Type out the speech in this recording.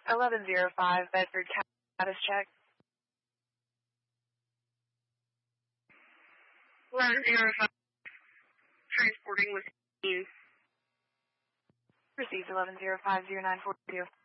1105 Bedford status check. 1105 transporting with you. Received 11050942.